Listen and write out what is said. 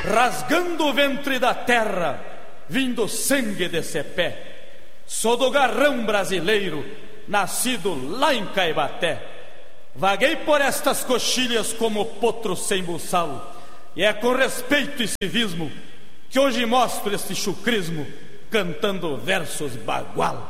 rasgando o ventre da terra, vindo sangue desse pé. Sou do garrão brasileiro, nascido lá em Caibaté. Vaguei por estas coxilhas como potro sem buçal, e é com respeito e civismo que hoje mostro este chucrismo, cantando versos bagual.